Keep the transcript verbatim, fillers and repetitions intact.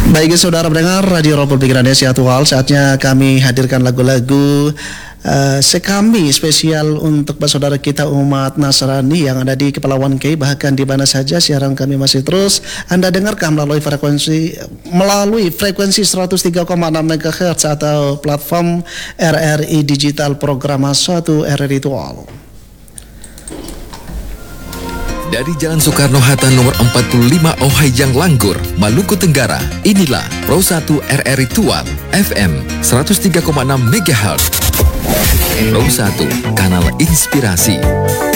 Baik saudara pendengar Radio Republik Indonesia Tual, saatnya kami hadirkan lagu-lagu uh, sekami spesial untuk saudara kita umat Nasrani yang ada di Kepulauan K, bahkan di mana saja siaran kami masih terus Anda dengarkan melalui frekuensi melalui frekuensi seratus tiga koma enam megahertz atau platform R R I Digital Programa satu R R I Tual. Dari Jalan Soekarno-Hatta nomor empat puluh lima Ohayang Langgur, Maluku Tenggara, inilah Pro satu R R I Tual, F M seratus tiga koma enam megahertz. Pro satu, kanal inspirasi.